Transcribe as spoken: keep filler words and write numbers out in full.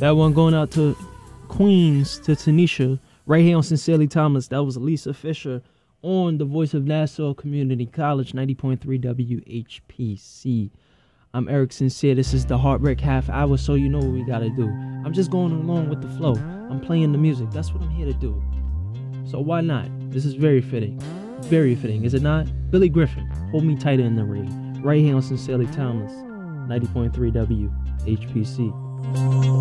That one going out to Queens, to Tanisha, right here on Sincerely Timeless. That was Lisa Fisher on the Voice of Nassau Community College, ninety point three W H P C. I'm Eric Sincere. This is the Heartbreak Half Hour, so you know what we gotta do. I'm just going along with the flow. I'm playing the music. That's what I'm here to do. So why not? This is very fitting. Very fitting, is it not? Billy Griffin, Hold Me Tighter in the Rain, right here on Sincerely Timeless, ninety point three W H P C.